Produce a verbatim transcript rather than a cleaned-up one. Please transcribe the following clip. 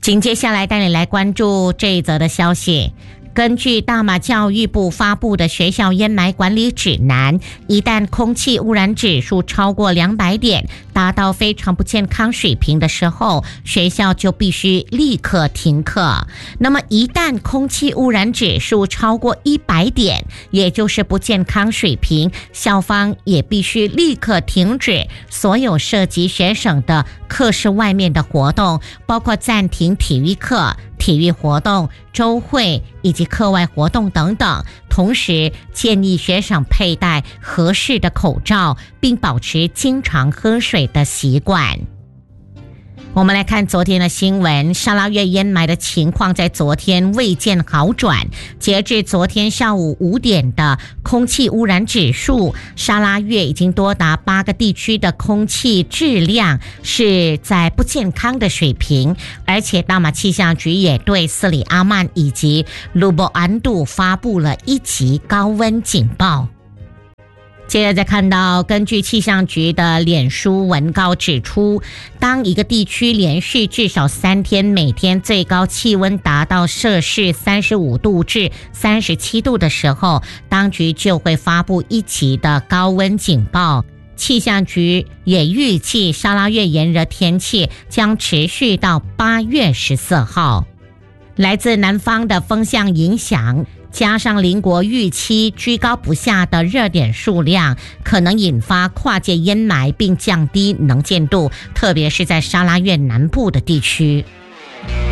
紧接下来带你来关注这一则的消息。根据大马教育部发布的学校烟霾管理指南，一旦空气污染指数超过两百点，达到非常不健康水平的时候，学校就必须立刻停课。那么一旦空气污染指数超过一百点，也就是不健康水平，校方也必须立刻停止所有涉及学生的课室外面的活动，包括暂停体育课、体育活动、周会以及课外活动等等，同时建议学生佩戴合适的口罩，并保持经常喝水的习惯。我们来看昨天的新闻，沙拉越烟霾的情况在昨天未见好转。截至昨天下午五点的空气污染指数，沙拉越已经多达八个地区的空气质量是在不健康的水平，而且大马气象局也对斯里阿曼以及卢博安杜发布了一级高温警报。接着再看到，根据气象局的脸书文告指出，当一个地区连续至少三天每天最高气温达到摄氏三十五度至三十七度的时候，当局就会发布一级的高温警报。气象局也预计沙拉越炎热天气将持续到八月十四号。来自南方的风向影响，加上邻国预期居高不下的热点数量，可能引发跨界烟霾并降低能见度，特别是在沙拉越南部的地区。